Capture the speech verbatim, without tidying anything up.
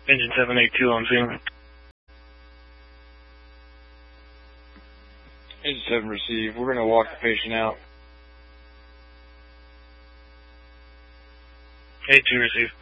Engine seven eight two on scene. Engine seven receive. We're going to walk the patient out. eight two receive.